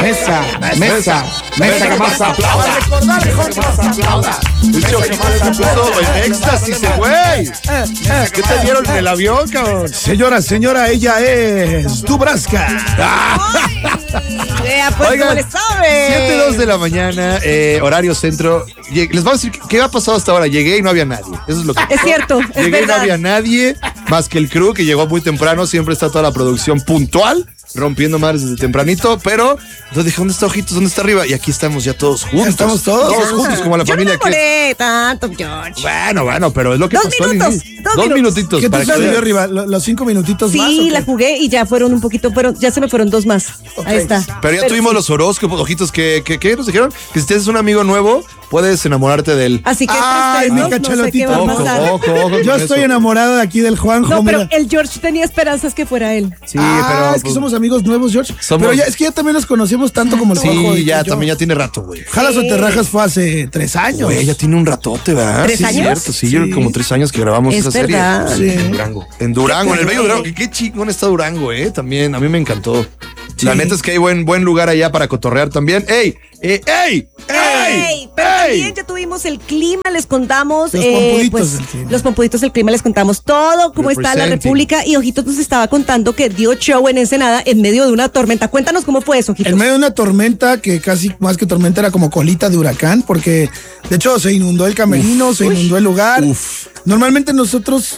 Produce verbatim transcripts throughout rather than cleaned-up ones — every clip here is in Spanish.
mesa, mesa, mesa que más aplauda. Para recordar, El show que más aplauda. En éxtasis, güey. ¿Qué te dieron en el avión, cabrón? Señora, señora, ella es Dubraska. Vea, pues, Oigan, ¿cómo le sabe? siete dos de la mañana, eh, horario centro. Lleg- Les vamos a decir qué ha pasado hasta ahora. Llegué y no había nadie. Eso es lo que Es cierto, es Llegué y no verdad. había nadie más que el crew que llegó muy temprano. Siempre está toda la producción puntual, rompiendo madres desde tempranito. Pero entonces dije, ¿dónde está Ojitos? ¿Dónde está arriba? Y aquí estamos ya todos juntos. estamos todos. Todos juntos, como la Yo no familia me que es. demoré tanto, George. Bueno, bueno, pero es lo que Dos pasó al minutos, inicio. dos Dos minutos. minutitos. ¿Qué para te que salió vean. arriba? ¿Lo- ¿Los cinco minutitos más? o Sí, qué? la jugué y ya fueron un poquito, fueron, ya se me fueron dos más. Ahí está. Pero ya tuvimos los horóscopos, Ojitos, que, que, que nos dijeron que si tienes un amigo nuevo, puedes enamorarte de él. Así que Ay, entre mi ustedes, no sé qué va a cachalotito. pasar. Ojo, ojo, ojo Yo con estoy eso. enamorado de aquí del Juanjo. No, pero mira. el George tenía esperanzas que fuera él. Sí, ah, pero. es que pues, somos amigos nuevos, George. Somos- Pero ya, es que ya también nos conocemos tanto como el Juanjo. Sí, y ya, yo. también ya tiene rato, güey. Jalas o te rajas fue hace tres años. Güey, ya tiene un ratote, ¿verdad? ¿Tres sí, años? Es cierto, sí, yo creo que como tres años que grabamos Es esa verdad. serie. Sí. En Durango. En Durango, en el bello padre. Durango. Qué, qué chingón está Durango, ¿eh? También, a mí me encantó. Sí. La neta es que hay buen, buen lugar allá para cotorrear también. ¡Ey! ¡Ey! ¡Ey! ¡Ey! Pero ¡Ey! también ya tuvimos el clima, les contamos. Los eh, pompuditos pues, del clima. Los pompuditos del clima, les contamos todo, cómo está la Representing. República. Y Ojitos nos estaba contando que dio show en Ensenada en medio de una tormenta. Cuéntanos cómo fue eso, Ojitos. En medio de una tormenta que casi más que tormenta era como colita de huracán, porque de hecho se inundó el camerino, se inundó el lugar. Uf. Normalmente nosotros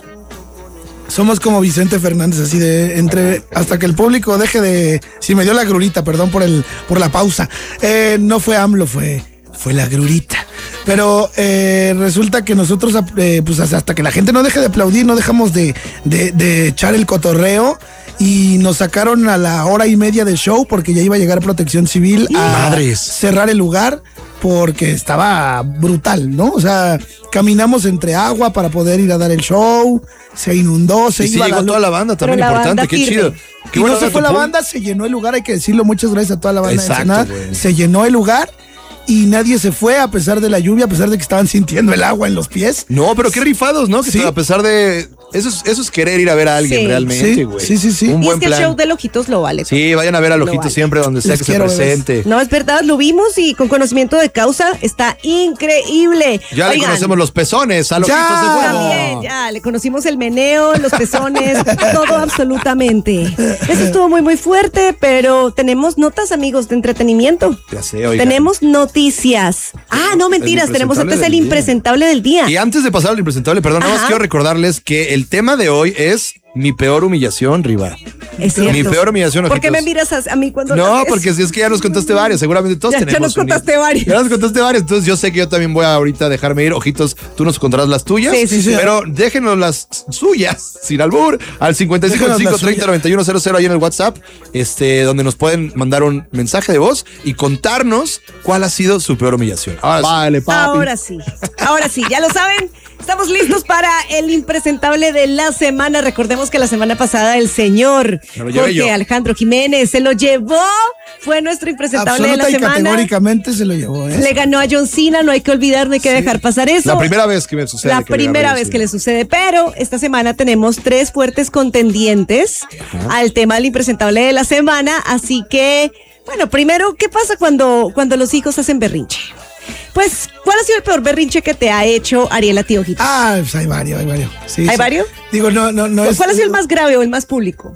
somos como Vicente Fernández, así de entre hasta que el público deje de. Si me dio la grurita, perdón por el por la pausa. Eh, no fue AMLO, fue fue la grurita. Pero eh, resulta que nosotros, eh, pues hasta que la gente no deje de aplaudir, no dejamos de, de, de echar el cotorreo. Y nos sacaron a la hora y media de show porque ya iba a llegar Protección Civil a Madres. cerrar el lugar porque estaba brutal, ¿no? O sea, caminamos entre agua para poder ir a dar el show, se inundó, se Y sí iba llegó la toda la banda también, Pero la importante. banda Qué firme. chido. Qué y bueno no se dato, fue la Paul. banda, se llenó el lugar, hay que decirlo, muchas gracias a toda la banda Exacto, de Ensenada. güey. Se llenó el lugar y nadie se fue a pesar de la lluvia, a pesar de que estaban sintiendo el agua en los pies. No, pero qué rifados, ¿no? Que Sí. a pesar de. Eso es, eso es querer ir a ver a alguien Sí. realmente, Sí, güey. sí, sí, sí. Un y es buen que el plan. show del Ojitos lo vale. Sí, vayan a ver al Lo Ojito vale. siempre donde sea Les que se quiero, bebés. presente. No, es verdad, lo vimos y con conocimiento de causa está increíble. Ya le Oigan, conocemos los pezones al Ya. Ojitos de fuego. También, ya, le conocimos el meneo, los pezones, todo absolutamente. Eso estuvo muy, muy fuerte, pero tenemos notas, amigos, de entretenimiento. Ya sé, oigan. Tenemos noticias. Ah, no, mentiras, El tenemos antes el impresentable del día. impresentable del día. Y antes de pasar al impresentable, perdón, nada más Ajá. quiero recordarles que el tema de hoy es mi peor humillación, Riva. Es cierto. Mi peor humillación, ¿Por qué Ojitos. me miras a, a mí cuando lo No, haces? porque si es que ya nos contaste varios, seguramente todos Ya- ya tenemos. nos un- contaste varios. Ya nos contaste varios, entonces yo sé que yo también voy a ahorita dejarme ir. Ojitos, tú nos contarás las tuyas. Sí, sí, sí. Pero déjenos las suyas, sin albur, al cincuenta y cinco, Déjenos cinco, las treinta, suyas. noventa y uno, cero cero ahí en el WhatsApp, este, donde nos pueden mandar un mensaje de voz y contarnos cuál ha sido su peor humillación. Ahora sí. Vale, papi. Ahora sí, ahora sí, ya lo saben. Estamos listos para el impresentable de la semana. Recordemos que la semana pasada el señor Me lo llevé Jorge yo. Alejandro Jiménez se lo llevó. Fue nuestro impresentable de la Absoluta y semana. categóricamente se lo llevó, ¿eh? Le ganó a John Cena, no hay que olvidar, no hay que dejar pasar eso. La primera vez que me sucede. La que me primera agarre vez así. que le sucede, pero esta semana tenemos tres fuertes contendientes al tema del impresentable de la semana, así que, bueno, primero, ¿qué pasa cuando, cuando los hijos hacen berrinche? Pues, ¿cuál ha sido el peor berrinche que te ha hecho Ariela Tiojito? Ah, pues hay varios, hay varios. Sí, ¿Hay sí. varios? Digo, no, no, no es. ¿Cuál ha sido el más grave o el más público?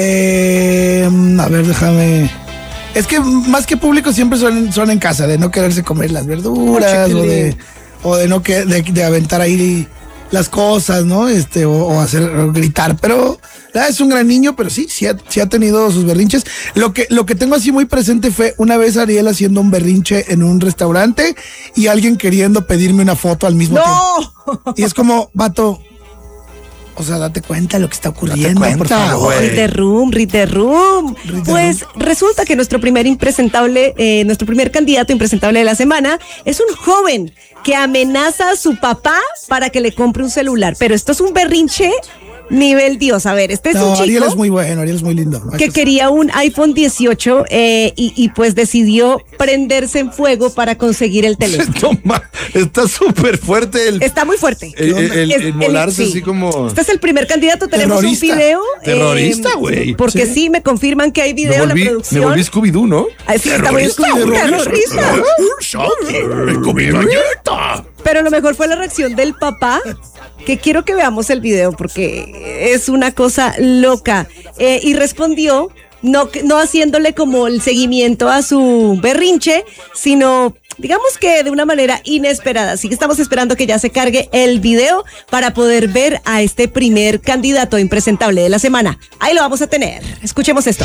Eh, a ver, déjame. Es que más que público siempre son, son en casa, de no quererse comer las verduras Oh, o de, o de no que, de, de aventar ahí las cosas, ¿no? Este, o, o hacer o gritar. Pero ah, es un gran niño, pero sí, sí ha, sí ha tenido sus berrinches. Lo que, lo que tengo así muy presente fue una vez Ariel haciendo un berrinche en un restaurante y alguien queriendo pedirme una foto al mismo tiempo. ¡No! Y es como, vato. O sea, date cuenta de lo que está ocurriendo, cuenta, por favor. güey. Read the room, read the room. Read the Pues resulta que nuestro primer impresentable, eh, nuestro primer candidato impresentable de la semana es un joven que amenaza a su papá para que le compre un celular. Pero esto es un berrinche Nivel Dios. A ver, este es No, un chico Ariel es muy bueno, Ariel es muy lindo. que quería un iPhone dieciocho eh, y, y pues decidió prenderse en fuego para conseguir el teléfono. Toma, está súper fuerte el, Está muy fuerte. el, el, el- Es- el molarse sí. así como... Este es el primer candidato. Tenemos Terrorista. un video. Terrorista, güey. Porque sí. Sí. me confirman que hay Me video de volví, la me producción. volví Scooby-Doo, ¿no? Ah, sí, está muy terrorista. Pero lo mejor fue la reacción del papá, que quiero que veamos el video porque es una cosa loca. Eh, y respondió, no, no haciéndole como el seguimiento a su berrinche, sino digamos que de una manera inesperada. Así que estamos esperando que ya se cargue el video para poder ver a este primer candidato impresentable de la semana. Ahí lo vamos a tener. Escuchemos esto.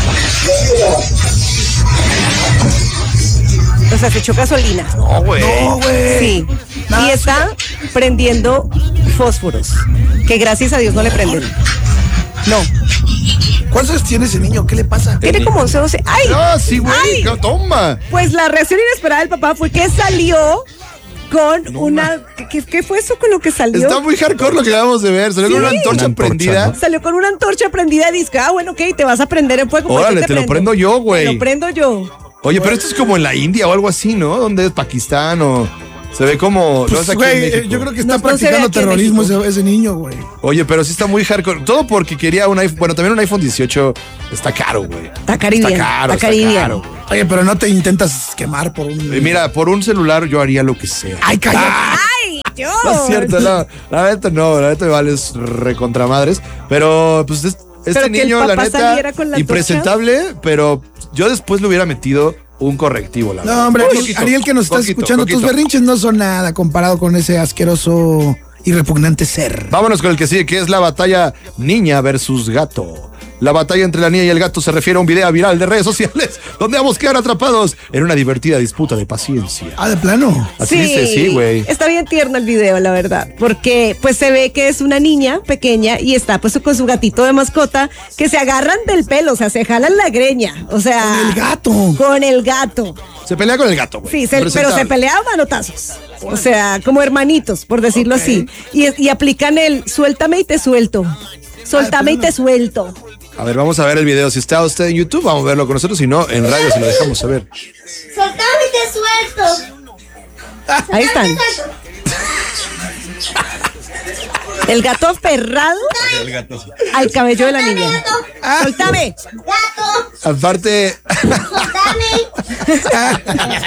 O sea, se echó gasolina. No, güey. No, güey. Sí. Y está prendiendo fósforos, que gracias a Dios no le prenden. No. ¿Cuántos años tiene ese niño? ¿Qué le pasa? Tiene como once, doce. ¡Ay! Ah, sí, güey. ¡Ay! no, Toma. Pues la reacción inesperada del papá fue que salió con una... ¿qué, ¿Qué fue eso con lo que salió? Está muy hardcore lo que acabamos de ver. Salió con una antorcha Una antorcha, prendida. ¿no? Salió con una antorcha prendida y dice, ah, bueno, ok, te vas a prender en fuego. pues Órale, yo te lo prendo yo, güey. Te lo prendo yo. Oye, pero esto es como en la India o algo así, ¿no? ¿Dónde es? Pakistán o... Se ve como... no es Pues, aquí en güey, México. eh, yo creo que está No, no se ve practicando aquí en terrorismo México. ese, ese niño, güey. Oye, pero sí está muy hardcore. Todo porque quería un iPhone... Bueno, también un iPhone dieciocho está caro, güey. Está caribiano. Está caro, Está está caribiano. caro, güey. Oye, pero no te intentas quemar por un... Y mira, por un celular yo haría lo que sea. Ay, cállate. ¡Ay, Dios! No es cierto, no. La neta no, la neta me vales recontra madres. Pero, pues, es- este Pero que el niño, la papá neta, saliera con la impresentable, pero yo después le hubiera metido un correctivo, la verdad. No, hombre, Un Ariel, poquito, Ariel, que nos estás poquito, escuchando, poquito. tus berrinches no son nada comparado con ese asqueroso y repugnante ser. Vámonos con el que sigue, que es la batalla niña versus gato. La batalla entre la niña y el gato se refiere a un video viral de redes sociales donde ambos quedan atrapados en una divertida disputa de paciencia. Ah, de plano. Así dice, sí, güey. Está bien tierno el video, la verdad, porque pues se ve que es una niña pequeña y está pues con su gatito de mascota que se agarran del pelo, o sea, se jalan la greña, o sea, Con el gato. con el gato. Se pelea con el gato, güey. Sí, se- pero se Presentable. pelean manotazos. O sea, como hermanitos, por decirlo Ok. así. Y, y aplican el suéltame y te suelto. Soltame y te suelto. A ver, vamos a ver el video. Si está usted en YouTube, vamos a verlo con nosotros. Si no, en radio se lo dejamos saber. Soltame y te suelto. Ahí están. El gato aferrado al cabello de la niña. ¡Soltame! Gato, Aparte, soltame.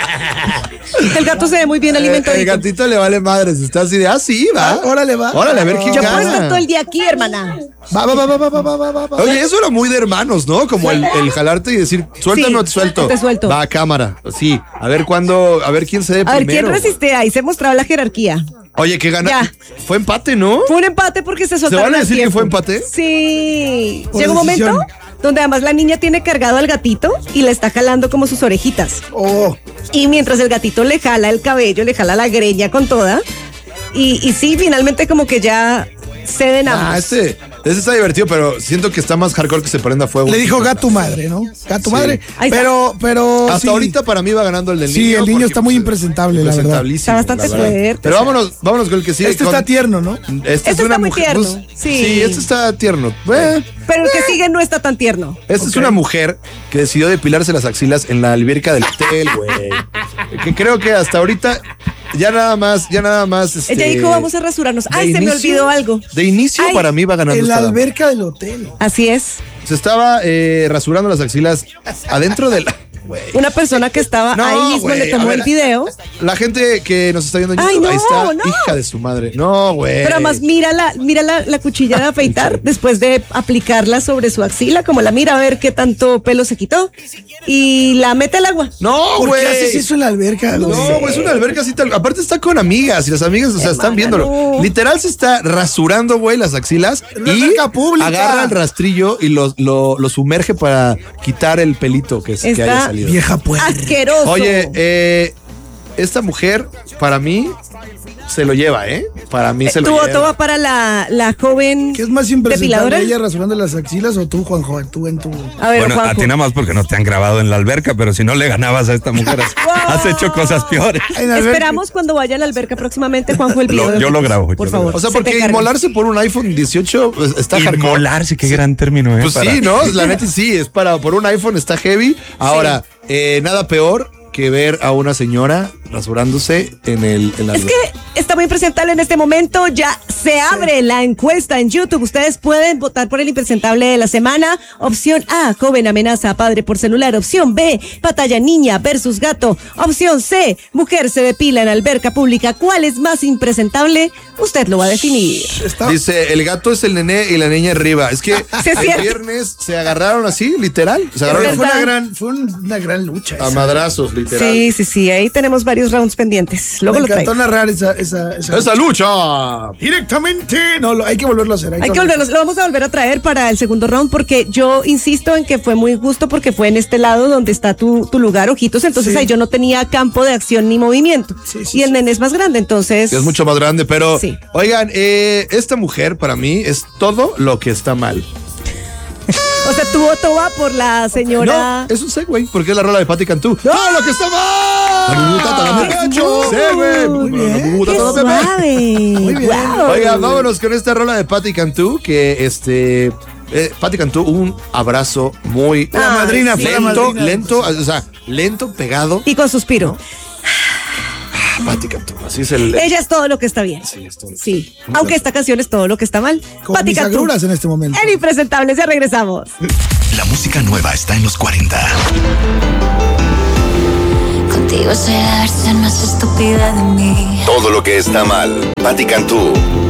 El gato se ve muy bien el alimentado. gatito le vale madres. Está así de, ah, sí, va. Ah, órale, va. Órale, a ver quién Yo puedo estar gana. todo el día aquí, hermana. Va, va, va, va, va, va, va, va, va, va. Oye, eso era muy de hermanos, ¿no? Como el, el jalarte y decir, suelta o Sí, no te suelto. te suelto. Va a cámara. Sí. A ver cuándo, a ver quién se dé A ver, ¿quién primero. resiste? Ahí se mostraba la jerarquía. Oye, que gana. Ya. Fue empate, ¿no? Fue un empate porque se soltaron van a al decir que tiempo. fue empate? Sí. Por Llega un decisión. momento donde además la niña tiene cargado al gatito y le está jalando como sus orejitas. Oh, Y mientras el gatito le jala el cabello, le jala la greña con toda. Y, y sí, finalmente como que ya ceden ambos. Ah, este, este está divertido, pero siento que está más hardcore que se prenda fuego. le dijo gato madre, ¿no? Gato Sí. madre. Ahí está. Pero, pero. Hasta sí. ahorita para mí va ganando el del Sí, niño. el niño porque, está muy pues, impresentable, la verdad. impresentabilísimo, Está bastante la verdad. fuerte, Pero o sea. vámonos, vámonos con el que sigue. Este con- está tierno, ¿no? Este, Este es una está muy mujer, tierno, pues, sí. sí, este está tierno. Eh, Pero el que sigue no está tan tierno. Esta es una mujer que decidió depilarse las axilas en la alberca del hotel, güey. Que creo que hasta ahorita ya nada más, ya nada más. Este, Ella dijo, vamos a rasurarnos. de Ay, se me inicio- olvidó algo. De inicio Ay, para mí va ganando En la esta dama. alberca del hotel. Así es. Se estaba eh, rasurando las axilas adentro de la... Güey. Una persona que estaba No, ahí mismo güey, le tomó a ver. el video. La gente que nos está viendo en Ay, YouTube, no, ahí está, no. hija de su madre. No, güey. Pero además mira la, mira la, la cuchilla de afeitar después de aplicarla sobre su axila, como la mira a ver qué tanto pelo se quitó y la mete al agua. No, ¿Por güey. qué haces eso en la alberca? No, güey? güey, es una alberca así tal. Aparte está con amigas y las amigas, o sea, están Hermana, viéndolo. no. Literal se está rasurando, güey, las axilas Una y alberca pública. agarra el rastrillo y lo, lo, lo sumerge para quitar el pelito que, es- que Está haya salido. Vieja puerca. Asqueroso. Oye, eh, esta mujer, para mí, se lo lleva, ¿eh? para mí se lo Tu lleva. voto va para la, la joven ¿Qué es más impresentable, depiladora. ella rasurando las axilas o tú, Juanjo? Tú en tu... A ver, Bueno, a Juanjo. ti nada más porque no te han grabado en la alberca, pero si no le ganabas a esta mujer, has, has hecho cosas peores. en alberca. Esperamos cuando vaya a la alberca próximamente, Juanjo, el video. Lo- de yo lo fotos, grabo, Por yo lo favor. grabo. O sea, se te porque carga. inmolarse por un iPhone dieciocho pues, está hardcore. Inmolarse, qué gran término, ¿eh? Pues Para- sí, ¿no? La neta sí, es para por un iPhone está heavy. Ahora, eh, nada peor que ver a una señora rasurándose en el en la Es que está muy impresentable en este momento. Ya se abre la encuesta en YouTube. Ustedes pueden votar por el impresentable de la semana. Opción A, joven amenaza a padre por celular. Opción B, batalla niña versus gato. Opción C, mujer se depila en alberca pública. ¿Cuál es más impresentable? Usted lo va a definir. Está- Dice, el gato es el nené y la niña arriba. Es que Sí, es el cierto. viernes se agarraron así, literal. Se agarraron fue, verdad. una gran, fue un- una gran lucha. a esa. madrazos, literal. Sí, sí, sí. Ahí tenemos varios rounds pendientes. Luego Me lo encantó traigo. narrar esa, esa, esa, ¡Esa lucha! Directamente. No, lo- hay que volverlo a hacer. Hay que volverlo, lo vamos a volver a traer para el segundo round porque yo insisto en que fue muy justo porque fue en este lado donde está tu, tu lugar, ojitos, entonces Sí. ahí yo no tenía campo de acción ni movimiento. Sí, sí, y el sí. nene es más grande, entonces... Que es mucho más grande, pero Sí. oigan, eh, esta mujer para mí es todo lo que está mal. O sea, tu voto va por la señora... No, es un segue, porque es la rola de Patti Cantú. ¡Todo lo que está mal! La bubutata, la ¡Qué pecho. smooth! Segue. Muy bien. La ¡Qué bubutata, la bebé. suave! Muy bien. Guau. Oiga, vámonos con esta rola de Patti Cantú, que este... Eh, Patti Cantú, un abrazo muy La Ah, madrina, sí. fue la lento, madrina. lento, o sea, lento, pegado. Y con suspiro. Ah, Patti Cantú, así es el... Ella es todo lo que está bien. Sí, es todo lo que Sí, está bien. aunque esta canción es todo lo que está mal. Con Patti mis Cantú, agruras en este momento. el impresentable, ya regresamos. La música nueva está en los cuarenta. Contigo soy la versión más estúpida de mí. Todo lo que está mal. Patti Cantú.